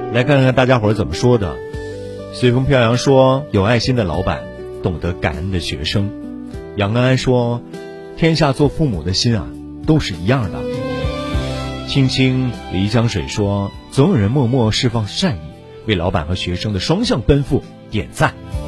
来看看大家伙儿怎么说的。随风飘扬说，有爱心的老板，懂得感恩的学生。杨安安说，天下做父母的心啊，都是一样的。青青漓江水说，总有人默默释放善意，为老板和学生的双向奔赴点赞。